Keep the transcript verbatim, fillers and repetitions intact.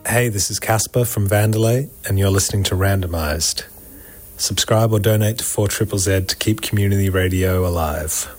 Hey, this is Casper from Vandelay, and you're listening to Randomised. Subscribe or donate to four Z Z Z to keep community radio alive.